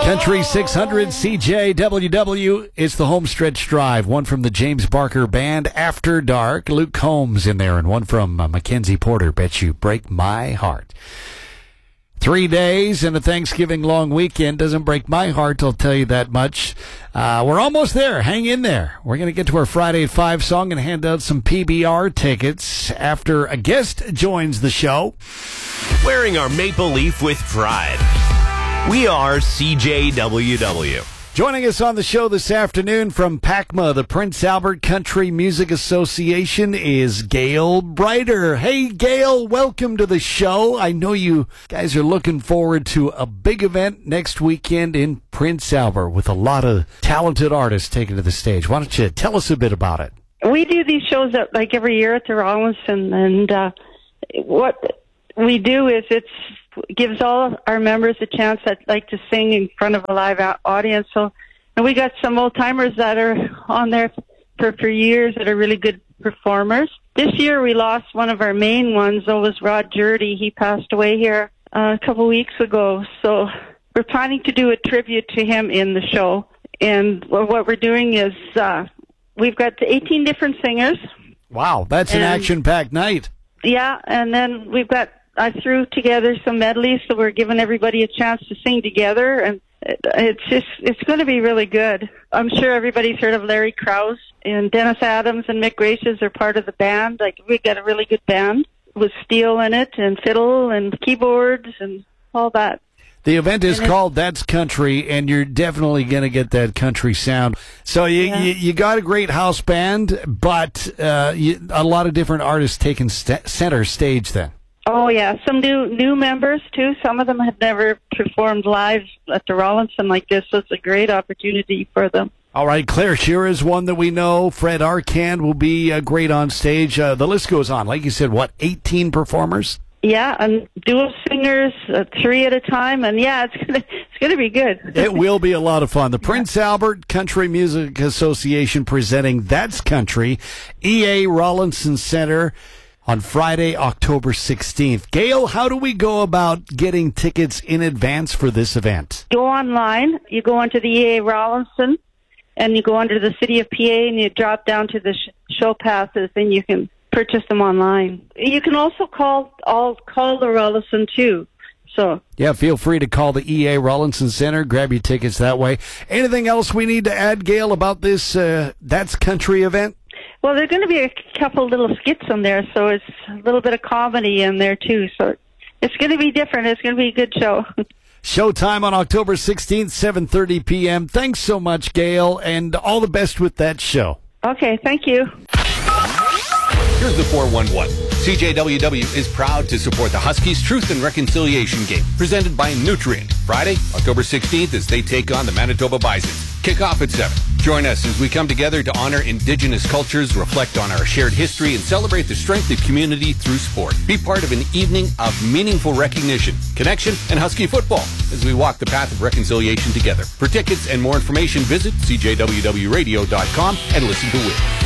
Country 600 CJWW. It's the Homestretch Drive. One from the James Barker Band, After Dark. Luke Combs in there, and one from Mackenzie Porter, Bet You Break My Heart. 3 days and a Thanksgiving long weekend doesn't break my heart, I'll tell you that much. We're almost there. Hang in there. We're going to get to our Friday at 5 song and hand out some PBR tickets after a guest joins the show. Wearing our maple leaf with pride. We are CJWW. Joining us on the show this afternoon from PACMA, the Prince Albert Country Music Association, is Gail Brighter. Hey, Gail, welcome to the show. I know you guys are looking forward to a big event next weekend in Prince Albert with a lot of talented artists taken to the stage. Why don't you tell us a bit about it? We do these shows like every year at the Rollinson, and what we do is gives all our members a chance that like to sing in front of a live audience. So, and we got some old timers that are on there for years that are really good performers. This year we lost one of our main ones. That was Rod Jurdy. He passed away here a couple weeks ago. So we're planning to do a tribute to him in the show. And what we're doing is we've got 18 different singers. Wow, that's an action-packed night. Yeah, and then I threw together some medleys, so we're giving everybody a chance to sing together, and it's going to be really good. I'm sure everybody's heard of Larry Krause, and Dennis Adams and Mick Gracious are part of the band. Like, we got a really good band with steel in it, and fiddle, and keyboards, and all that. The event is called That's Country, and you're definitely going to get that country sound. So you got a great house band, but a lot of different artists taking center stage then. Oh, yeah. Some new members, too. Some of them have never performed live at the Rollinson like this, so it's a great opportunity for them. All right. Claire Shearer is one that we know. Fred Arcand will be great on stage. The list goes on. Like you said, 18 performers? Yeah, and dual singers, 3 at a time. And, yeah, it's gonna be good. It will be a lot of fun. The Prince Albert Country Music Association presenting That's Country, E.A. Rollinson Center, on Friday, October 16th. Gail, how do we go about getting tickets in advance for this event? Go online. You go onto the EA Rollinson, and you go under the City of PA, and you drop down to the show passes, and you can purchase them online. You can also call the Rollinson, too. So yeah, feel free to call the EA Rollinson Center. Grab your tickets that way. Anything else we need to add, Gail, about this That's Country event? Well, there's going to be a couple little skits on there, so it's a little bit of comedy in there, too. So it's going to be different. It's going to be a good show. Showtime on October 16th, 7:30 p.m. Thanks so much, Gail, and all the best with that show. Okay, thank you. Here's the 411. CJWW is proud to support the Huskies Truth and Reconciliation Game, presented by Nutrient. Friday, October 16th, as they take on the Manitoba Bisons. Kick off at 7. Join us as we come together to honor Indigenous cultures, reflect on our shared history, and celebrate the strength of community through sport. Be part of an evening of meaningful recognition, connection, and Husky football as we walk the path of reconciliation together. For tickets and more information, visit CJWWradio.com and listen to win.